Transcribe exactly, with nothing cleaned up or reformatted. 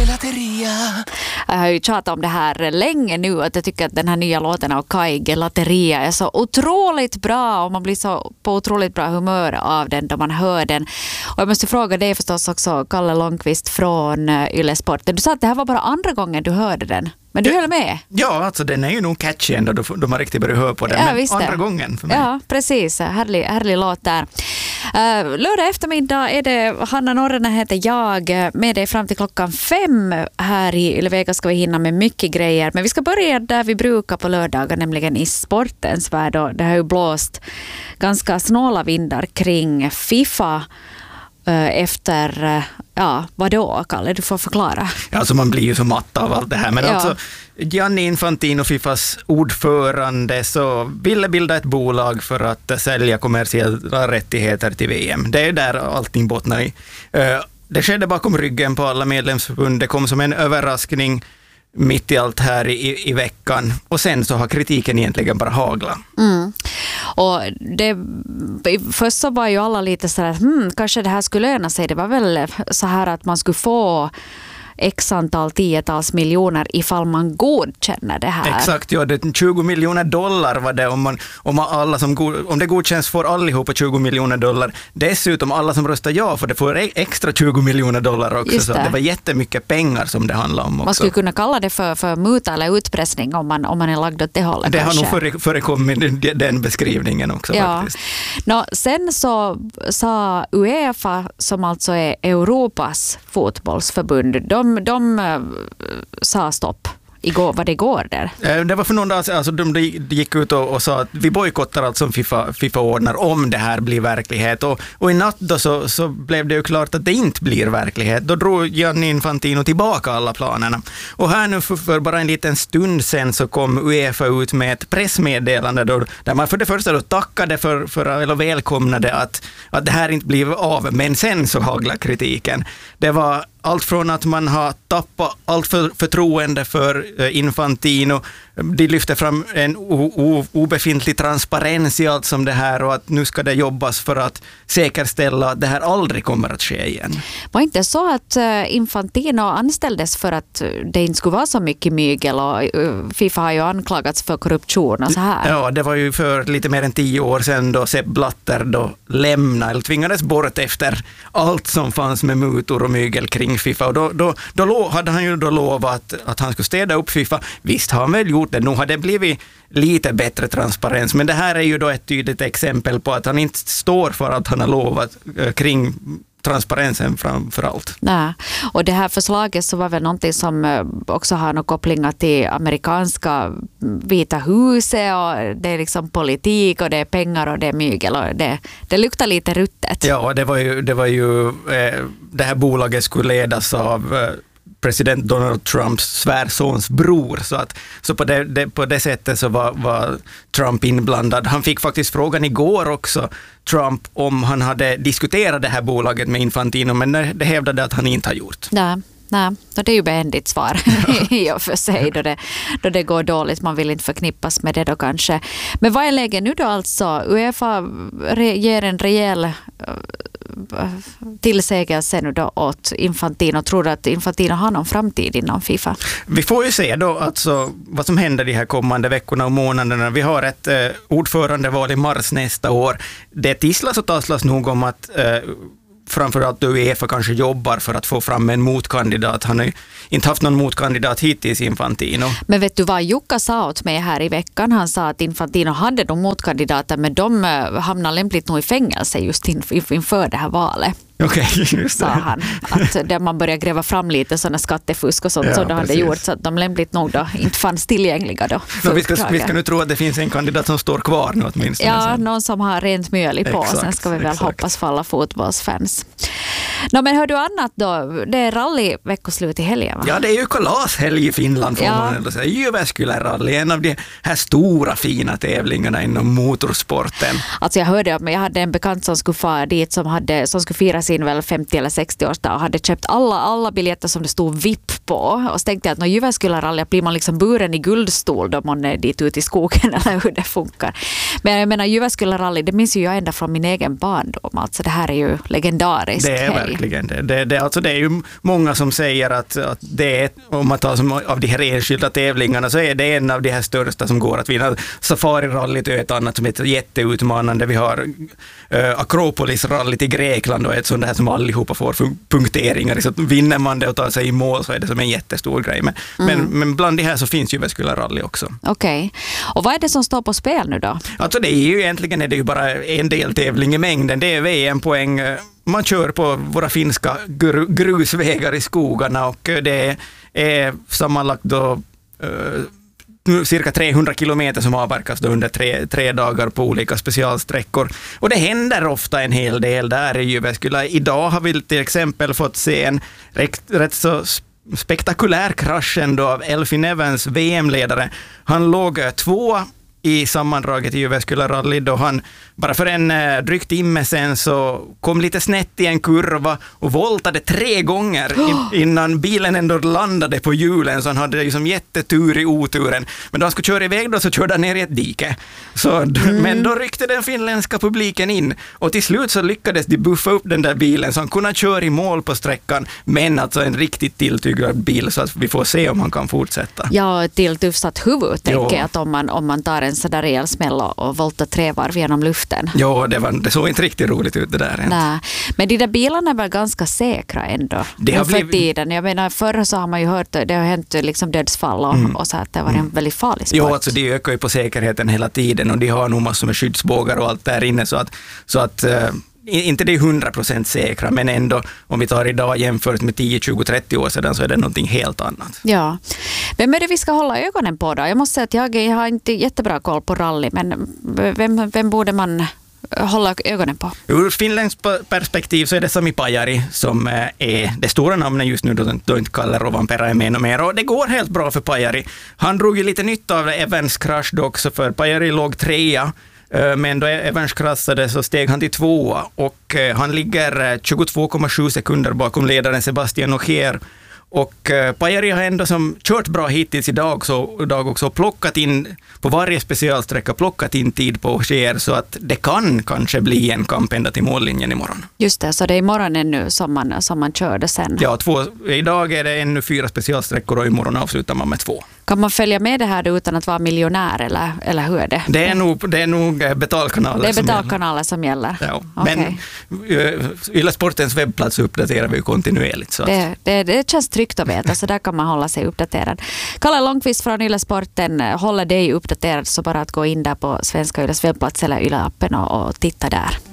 Gelateria. Jag har ju tjatat om det här länge nu, att jag tycker att den här nya låten av Kai, Gelateria, är så otroligt bra och man blir så på otroligt bra humör av den då man hör den. Och jag måste fråga dig förstås också, Kalle Långqvist från Yle Sport. Du sa att det här var bara andra gången du hörde den. Men du ja, höll med? Ja, alltså den är ju nog catchy ändå då de har riktigt börjat höra på den. Ja, men visst andra det. gången för mig. Ja, precis. Härlig, härlig låt där. Uh, lördag eftermiddag är det Hanna Norrena heter jag med dig fram till klockan fem. Här i Yle Vega ska vi hinna med mycket grejer. Men vi ska börja där vi brukar på lördagar, nämligen i sportens värld. Och det har ju blåst ganska snåla vindar kring FIFA efter, ja, vad då, Kalle? Du får förklara. Ja, alltså man blir ju så matt av allt det här. Men ja. alltså, Gianni Infantino, FIFAs ordförande, så ville bilda ett bolag för att sälja kommersiella rättigheter till V M. Det är där allting bottnar i. Det skedde bakom ryggen på alla medlemsförbund. Det kom som en överraskning mitt i allt här i, i veckan. Och sen så har kritiken egentligen bara haglat. Mm. Och det, först så var ju alla lite så här, hmm, kanske det här skulle löna sig. Det var väl så här att man skulle få x antal tiotals miljoner ifall man godkänner det här. Exakt, ja, det tjugo miljoner dollar var det om man, om man alla som om det godkänns får allihopa tjugo miljoner dollar. Dessutom alla som röstar ja för det får extra tjugo miljoner dollar också. Just det. Så det var jättemycket pengar som det handlar om också. Man skulle kunna kalla det för, för muta eller utpressning om man, om man är lagd åt det hållet. Det kanske. har nog förekommit den beskrivningen också ja. faktiskt. Nå, sen så sa UEFA, som alltså är Europas fotbollsförbund, de De, de sa stopp. Igår, var det igår där? Det var för någon dag sedan, alltså de gick ut och, och sa att vi bojkottar allt som FIFA, FIFA ordnar om det här blir verklighet. Och, och i natt då så, så blev det ju klart att det inte blir verklighet. Då drog Gianni Infantino tillbaka alla planerna. Och här nu för, för bara en liten stund sen så kom UEFA ut med ett pressmeddelande då, där man för det första då tackade för, för eller välkomnade att, att det här inte blev av. Men sen så hagla kritiken. Det var allt från att man har tappat allt för förtroende för Infantino. De lyfter fram en o- o- obefintlig transparens i allt som det här och att nu ska det jobbas för att säkerställa att det här aldrig kommer att ske igen. Var inte så att Infantino anställdes för att det inte skulle vara så mycket mygel och FIFA har ju anklagats för korruption och så här? Ja, det var ju för lite mer än tio år sedan då Sepp Blatter då lämnade eller tvingades bort efter allt som fanns med mutor och mygel kring FIFA. Och då, då, då hade han ju då lovat att han skulle städa upp FIFA. Visst har han väl gjort det. Nu har det blivit lite bättre transparens. Men det här är ju då ett tydligt exempel på att han inte står för att han har lovat kring transparensen framför allt. Nej. Och det här förslaget så var väl någonting som också har några kopplingar till amerikanska Vita huset och det är liksom politik och det är pengar och det är mygel och det, det luktar lite ruttet. Ja, det var ju, det var ju eh, det här bolaget skulle ledas av eh, president Donald Trumps svärsons bror. Så, att, så på, det, det, på det sättet så var, var Trump inblandad. Han fick faktiskt frågan igår också, Trump, om han hade diskuterat det här bolaget med Infantino, men det hävdade att han inte har gjort. Nej. Nej, det är ju behändigt svar i och för sig då det, då det går dåligt. Man vill inte förknippas med det då kanske. Men vad är läget nu då alltså? UEFA ger en rejäl tillsägelse nu då åt Infantino. Tror du att Infantino har någon framtid inom FIFA? Vi får ju se då alltså vad som händer de här kommande veckorna och månaderna. Vi har ett eh, ordförandeval i mars nästa år. Det tisslas och tasslas nog om att eh, framförallt UEFA kanske jobbar för att få fram en motkandidat. Han har ju inte haft någon motkandidat hittills, Infantino. Men vet du vad Jukka sa åt mig här i veckan? Han sa att Infantino hade de motkandidater, men de hamnade lämpligt nog i fängelse just inför det här valet. Okej, okay, just det. Sa han. Att där man börjar gräva fram lite sådana skattefusk och sånt ja, som de hade gjort, så att de lämpligt nog då inte fanns tillgängliga då. No, vi, ska, vi ska nu tro att det finns en kandidat som står kvar nu åtminstone. Ja, sen. Någon som har rent mjöl i på. Sen ska vi väl exakt. hoppas för alla fotbollsfans. No, men hör du annat då? Det är rallyveckoslut i helgen, va? Ja, det är ju kalashelg i Finland får ja. man ändå säga. Jyväskylä-rally, en av de här stora fina tävlingarna inom motorsporten. Alltså jag hörde om, jag hade en bekant som skulle fara dit som, hade, som skulle fira sin väl femtio eller sextio årsdag och hade köpt alla, alla biljetter som det stod V I P på. Och så tänkte jag att när Jyväskylä-rally blir man liksom buren i guldstol då man är dit ut i skogen eller hur det funkar. Men jag menar Jyväskylä-rally, det minns ju jag ända från min egen barndom. Alltså det här är ju legendariskt. Det är hej. verkligen det. Det, det, alltså det är ju många som säger att, att det är, om man tar som av de här enskilda tävlingarna, så är det en av de här största som går att vinna. Safari-rallyt är ett annat som är jätteutmanande. Vi har uh, Akropolis-rallyt i Grekland och ett sånt där som allihopa får punkteringar. Så vinner man det och tar sig i mål så är det som en jättestor grej. Men, mm. men, men bland de här så finns Jyväskylä-rally också. Okej. Okay. Och vad är det som står på spel nu då? Alltså det är ju egentligen är det ju bara en deltävling i mängden. Det är V M-poäng. Man kör på våra finska gru, grusvägar i skogarna och det är sammanlagt då uh, cirka trehundra kilometer som avverkas då under tre, tre dagar på olika specialsträckor. Och det händer ofta en hel del där i Jyväskylä. Idag har vi till exempel fått se en rätt, rätt så spektakulär krasch ändå av Elfyn Evans, V M-ledare. Han låg två i sammandraget i Jyväskylä-rally då han bara för en eh, drygt timme sen så kom lite snett i en kurva och voltade tre gånger oh. innan bilen ändå landade på hjulen, så han hade liksom jättetur i oturen. Men då han skulle köra iväg då så körde han ner i ett dike. Så, mm. Men då ryckte den finländska publiken in och till slut så lyckades de buffa upp den där bilen så han kunde köra i mål på sträckan, men alltså en riktigt tilltygad bil så att vi får se om han kan fortsätta. Ja, till tufsat huvud tänker jag att om man, om man tar en sådär rejäl smäll och voltar tre varv genom luften. Ja, det, var, det såg inte riktigt roligt ut det där. Nej, men de där bilarna är väl ganska säkra ändå. Det har blivit... för tiden. Jag menar, förr så har man ju hört det har hänt liksom dödsfall och, mm. och så att det var en väldigt farlig sport. Jo, alltså de ökar ju på säkerheten hela tiden och de har nog massor med skyddsbågar och allt där inne så att, så att uh, inte det är hundra procent säkra, men ändå om vi tar idag jämfört med tio, tjugo, trettio år sedan så är det någonting helt annat. Ja. Vem är det vi ska hålla ögonen på då? Jag måste säga att jag, jag har inte jättebra koll på rally, men vem, vem borde man hålla ögonen på? Ur Finlands perspektiv så är det Sami Pajari som är det stora namnet just nu då, då inte Kalle Rovanperä är med och mer. Och det går helt bra för Pajari. Han drog ju lite nytta av Evans krasch då också, för Pajari låg trea. Men då Evans kraschade så steg han till tvåa och han ligger tjugotvå komma sju sekunder bakom ledaren Sebastian Ogier. Och Pajari har ändå som kört bra hittills idag, så, idag också plockat in på varje specialsträcka, plockat in tid på Ogier så att det kan kanske bli en kamp ända till mållinjen imorgon. Just det, så det är imorgon ännu som man, som man körde sen. Ja, två, idag är det ännu fyra specialsträckor och imorgon avslutar man med två. Kan man följa med det här utan att vara miljonär eller, eller hur är det? Det är nog, det är nog betalkanaler, det är betalkanaler som gäller. Som gäller. Ja. Okay. Men Yle Sportens webbplats uppdaterar vi kontinuerligt. Så det, det, det känns tryggt att veta, så där kan man hålla sig uppdaterad. Kalle Långqvist från Yle Sporten håller dig uppdaterad, så bara att gå in där på Svenska Yles webbplats eller Yle-appen och, och titta där.